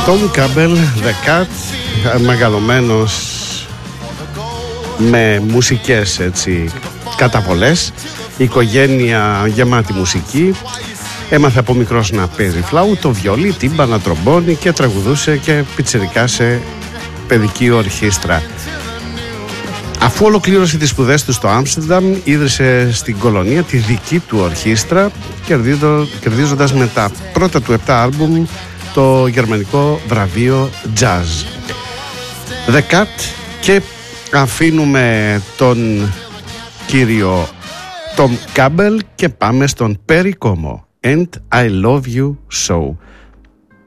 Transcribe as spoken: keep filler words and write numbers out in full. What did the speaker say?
Tom Campbell, The Cat, μεγαλωμένος με μουσικές έτσι καταβολές, οικογένεια γεμάτη μουσική. Έμαθε από μικρός να παίζει φλάουτο, βιολί, τύμπανα, τρομπόνι και τραγουδούσε και πιτσιρικά σε παιδική ορχήστρα. Αφού ολοκλήρωσε τις σπουδές του στο Άμστερνταμ, ίδρυσε στην κολονία τη δική του ορχήστρα, κερδίζοντας με τα πρώτα του επτά άλμπουμ το γερμανικό βραβείο Jazz. The Cat, και αφήνουμε τον κύριο Tom Campbell και πάμε στον Perry Como, And I Love You So.